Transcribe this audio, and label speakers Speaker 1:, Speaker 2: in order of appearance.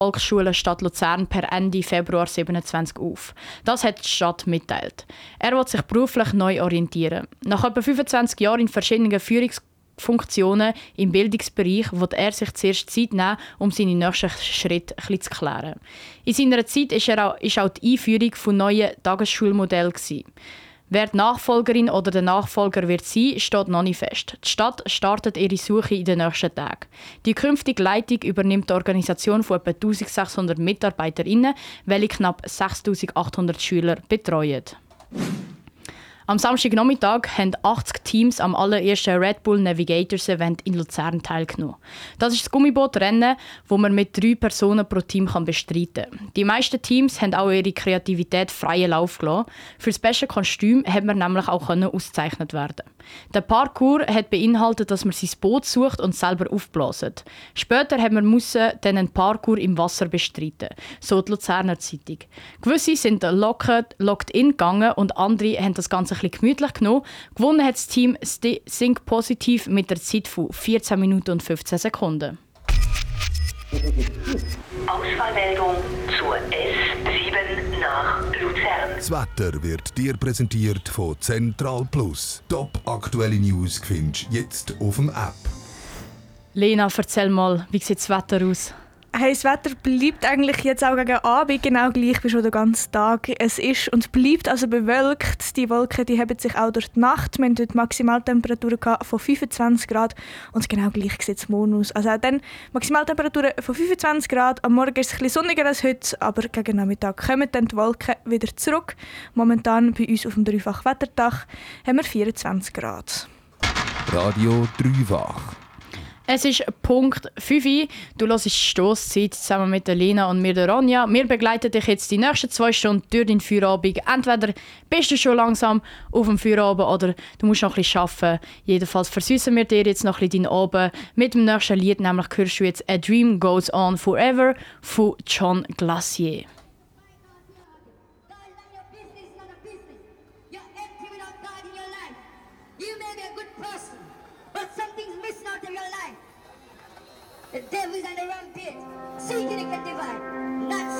Speaker 1: Volksschule Stadt Luzern per Ende Februar 2027 auf. Das hat die Stadt mitteilt. Er will sich beruflich neu orientieren. Nach etwa 25 Jahren in verschiedenen Führungsfunktionen im Bildungsbereich will er sich zuerst Zeit nehmen, um seine nächsten Schritte zu klären. In seiner Zeit war auch die Einführung von neuen Tagesschulmodellen. Wer die Nachfolgerin oder der Nachfolger wird sein, steht noch nicht fest. Die Stadt startet ihre Suche in den nächsten Tagen. Die künftige Leitung übernimmt die Organisation von etwa 1600 MitarbeiterInnen, welche knapp 6800 Schüler betreuen. Am Samstagnachmittag haben 80 Teams am allerersten Red Bull Navigators Event in Luzern teilgenommen. Das ist das Gummibootrennen, das man mit 3 Personen pro Team bestreiten kann. Die meisten Teams haben auch ihre Kreativität freien Lauf gelassen. Für das beste Kostüm hat man nämlich auch ausgezeichnet werden. Der Parkour hat beinhaltet, dass man sein Boot sucht und selber aufbläst. Später hat man dann einen Parkour im Wasser bestreiten, so die Luzerner Zeitung. Gewisse sind locked-in gegangen und andere haben das Ganze ein bisschen gemütlich genommen. Gewonnen hat das Team Think Positiv mit der Zeit von 14 Minuten und 15 Sekunden.
Speaker 2: Ausfallmeldung zur S7 nach Luzern.
Speaker 3: Das Wetter wird dir präsentiert von Central Plus. Top aktuelle News findest du jetzt auf dem App.
Speaker 1: Lena, erzähl mal, wie sieht das Wetter aus?
Speaker 4: Hey, das Wetter bleibt eigentlich jetzt auch gegen Abend genau gleich wie schon den ganzen Tag. Es ist und bleibt also bewölkt. Die Wolken die haben sich auch durch die Nacht. Wir hatten dort Maximaltemperaturen von 25 Grad und genau gleich sieht es morgen aus. Also auch dann Maximaltemperaturen von 25 Grad. Am Morgen ist es ein bisschen sonniger als heute, aber gegen Nachmittag kommen dann die Wolken wieder zurück. Momentan bei uns auf dem Dreifach-Wetterdach haben wir 24 Grad.
Speaker 3: Radio Dreifach.
Speaker 1: Es ist Punkt 5 Uhr. Du hörst die Stosszeit zusammen mit der Lena und mir, der Ronja. Wir begleiten dich jetzt die nächsten 2 Stunden durch den Feierabend. Entweder bist du schon langsam auf dem Feierabend oder du musst noch ein bisschen arbeiten. Jedenfalls versüßen wir dir jetzt noch ein bisschen deinen Abend mit dem nächsten Lied. Nämlich hörst du jetzt «A Dream Goes On Forever» von John Glacier.
Speaker 5: The devil's on the wrong pit, seeking to get divine. Not